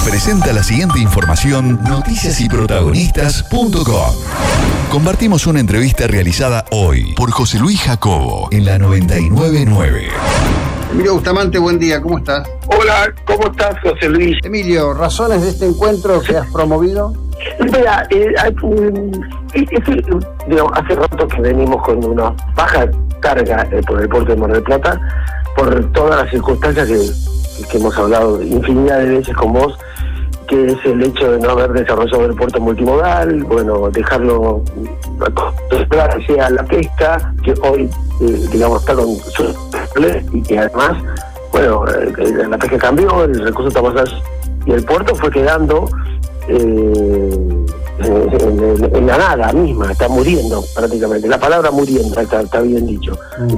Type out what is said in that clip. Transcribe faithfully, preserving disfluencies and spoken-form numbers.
presenta la siguiente información noticias y protagonistas punto com. Compartimos una entrevista realizada hoy por José Luis Jacobo en la noventa y nueve punto nueve. Emilio Bustamante, buen día, ¿cómo estás? Hola, ¿cómo estás, José Luis? Emilio, ¿razones de este encuentro que has promovido? Mira, eh, hay un- es- es- digamos, hace rato que venimos con una baja carga eh, por el puerto de Mar del Plata, por todas las circunstancias que, que hemos hablado infinidad de veces con vos, que es el hecho de no haber desarrollado el puerto multimodal, bueno, dejarlo acostumbrar hacia la pesca, que hoy, eh, digamos, está con su y que además, bueno, eh, la pesca cambió, el recurso está más allá, y el puerto fue quedando eh, en, en- en la nada misma, está muriendo prácticamente. La palabra muriendo está, está bien dicho.